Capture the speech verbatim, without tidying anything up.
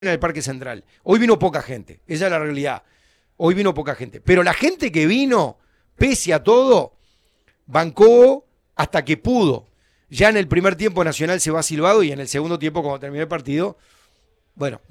en el Parque Central. Hoy vino poca gente, esa es la realidad. Hoy vino poca gente. Pero la gente que vino, pese a todo, bancó hasta que pudo. Ya en el primer tiempo Nacional se va silbado y en el segundo tiempo, cuando terminó el partido, bueno,